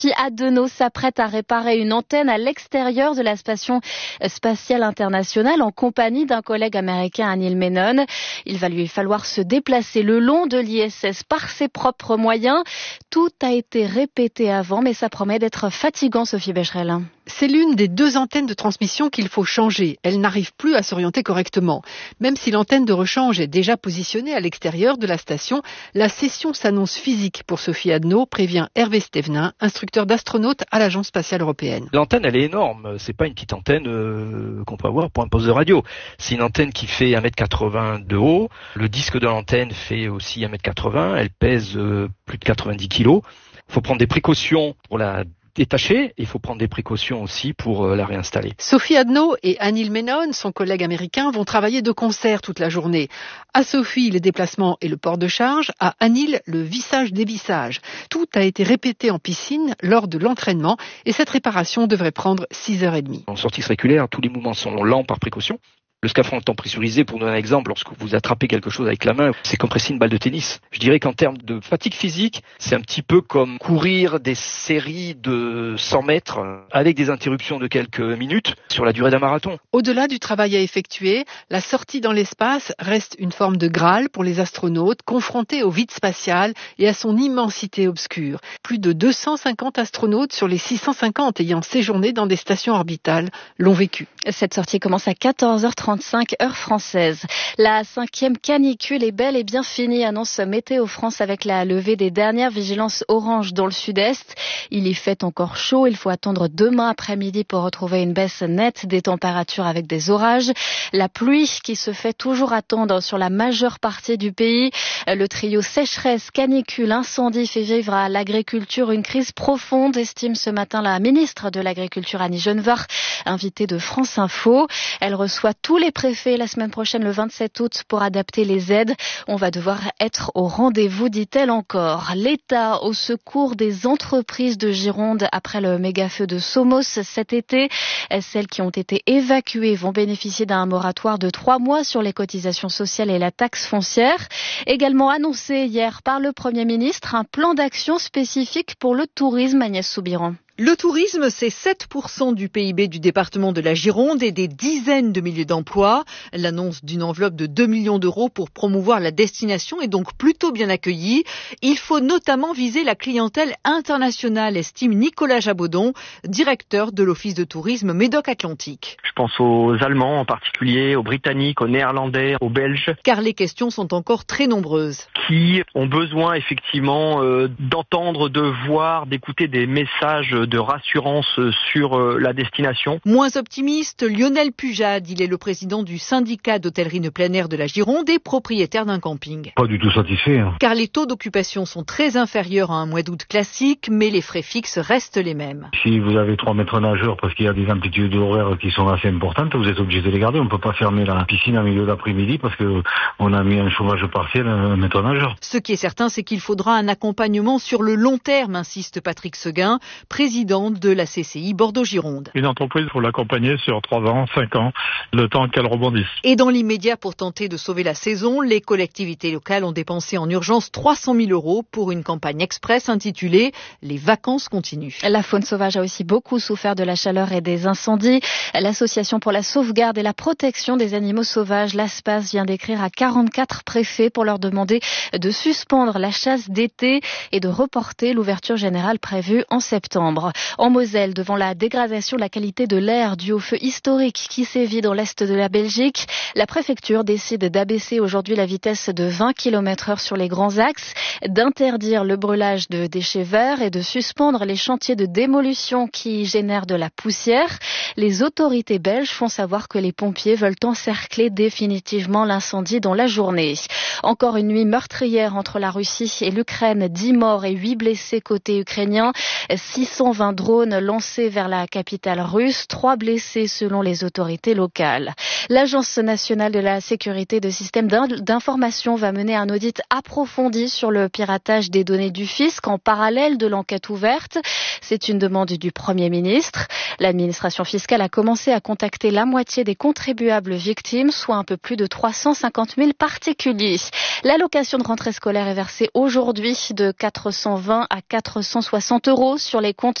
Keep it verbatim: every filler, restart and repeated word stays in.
Adenau s'apprête à réparer une antenne à l'extérieur de la station spatiale internationale en compagnie d'un collègue américain, Anil Menon. Il va lui falloir se déplacer le long de l'I S S par ses propres moyens. Tout a été répété avant, mais ça promet d'être fatigant, Sophie Becherel. C'est l'une des deux antennes de transmission qu'il faut changer. Elle n'arrive plus à s'orienter correctement. Même si l'antenne de rechange est déjà positionnée à l'extérieur de la station, la session s'annonce physique pour Sophie Adenau, prévient Hervé Stévenin, instructeur d'astronautes à l'Agence spatiale européenne. L'antenne, elle est énorme. C'est pas une petite antenne euh, qu'on peut avoir pour un poste de radio. C'est une antenne qui fait un mètre quatre-vingts de haut. Le disque de l'antenne fait aussi un mètre quatre-vingts. Elle pèse euh, plus de quatre-vingt-dix kilos. Il faut prendre des précautions pour la détachée, il faut prendre des précautions aussi pour euh, la réinstaller. Sophie Adenau et Anil Menon, son collègue américain, vont travailler de concert toute la journée. À Sophie, les déplacements et le port de charge. À Anil, le vissage-dévissage. Tout a été répété en piscine lors de l'entraînement et cette réparation devrait prendre six heures trente. En sortie régulière, tous les mouvements sont lents par précaution. Le scaphandre étant pressurisé, pour donner un exemple, lorsque vous attrapez quelque chose avec la main, c'est comme presser une balle de tennis. Je dirais qu'en termes de fatigue physique, c'est un petit peu comme courir des séries de cent mètres avec des interruptions de quelques minutes sur la durée d'un marathon. Au-delà du travail à effectuer, la sortie dans l'espace reste une forme de Graal pour les astronautes confrontés au vide spatial et à son immensité obscure. Plus de deux cent cinquante astronautes sur les six cent cinquante ayant séjourné dans des stations orbitales l'ont vécu. Cette sortie commence à quatorze heures trente. heure française. La cinquième canicule est bel et bien finie, annonce Météo France avec la levée des dernières vigilances orange dans le sud-est. Il y fait encore chaud, il faut attendre demain après-midi pour retrouver une baisse nette des températures avec des orages. La pluie qui se fait toujours attendre sur la majeure partie du pays. Le trio sécheresse, canicule, incendie fait vivre à l'agriculture une crise profonde, estime ce matin la ministre de l'Agriculture Annie Genevard, invitée de France Info. Elle reçoit tous les préfets la semaine prochaine, le vingt-sept août, pour adapter les aides. On va devoir être au rendez-vous, dit-elle encore. L'État au secours des entreprises de Gironde après le méga-feu de Somos cet été. Celles qui ont été évacuées vont bénéficier d'un moratoire de trois mois sur les cotisations sociales et la taxe foncière. Également annoncé hier par le Premier ministre, un plan d'action spécifique pour le tourisme, Agnès Soubiran. Le tourisme, c'est sept pour cent du P I B du département de la Gironde et des dizaines de milliers d'emplois. L'annonce d'une enveloppe de deux millions d'euros pour promouvoir la destination est donc plutôt bien accueillie. Il faut notamment viser la clientèle internationale, estime Nicolas Jabaudon, directeur de l'Office de tourisme Médoc-Atlantique. Je pense aux Allemands en particulier, aux Britanniques, aux Néerlandais, aux Belges. Car les questions sont encore très nombreuses. Qui ont besoin effectivement euh, d'entendre, de voir, d'écouter des messages de rassurance sur la destination. Moins optimiste, Lionel Pujade, il est le président du syndicat d'hôtellerie de plein air de la Gironde et propriétaire d'un camping. Pas du tout satisfait. Hein. Car les taux d'occupation sont très inférieurs à un mois d'août classique, mais les frais fixes restent les mêmes. Si vous avez trois maîtres nageurs parce qu'il y a des amplitudes horaires qui sont assez importantes, vous êtes obligé de les garder. On ne peut pas fermer la piscine à milieu d'après-midi parce qu'on a mis un chômage partiel à un maître nageur. Ce qui est certain, c'est qu'il faudra un accompagnement sur le long terme, insiste Patrick Seguin, président de la C C I Bordeaux-Gironde. Une entreprise, il faut l'accompagner sur trois ans, cinq ans, le temps qu'elle rebondisse. Et dans l'immédiat, pour tenter de sauver la saison, les collectivités locales ont dépensé en urgence trois cent mille euros pour une campagne express intitulée « Les vacances continuent ». La faune sauvage a aussi beaucoup souffert de la chaleur et des incendies. L'Association pour la sauvegarde et la protection des animaux sauvages, l'ASPAS, vient d'écrire à quarante-quatre préfets pour leur demander de suspendre la chasse d'été et de reporter l'ouverture générale prévue en septembre. En Moselle, devant la dégradation de la qualité de l'air due au feu historique qui sévit dans l'est de la Belgique, la préfecture décide d'abaisser aujourd'hui la vitesse de vingt kilomètres heure sur les grands axes, d'interdire le brûlage de déchets verts et de suspendre les chantiers de démolition qui génèrent de la poussière. Les autorités belges font savoir que les pompiers veulent encercler définitivement l'incendie dans la journée. Encore une nuit meurtrière entre la Russie et l'Ukraine, dix morts et huit blessés côté ukrainien, six cents cent vingt drones lancés vers la capitale russe, trois blessés selon les autorités locales. L'Agence nationale de la sécurité de systèmes d'information va mener un audit approfondi sur le piratage des données du fisc en parallèle de l'enquête ouverte. C'est une demande du Premier ministre. L'administration fiscale a commencé à contacter la moitié des contribuables victimes, soit un peu plus de trois cent cinquante mille particuliers. L'allocation de rentrée scolaire est versée aujourd'hui de quatre cent vingt à quatre cent soixante euros sur les comptes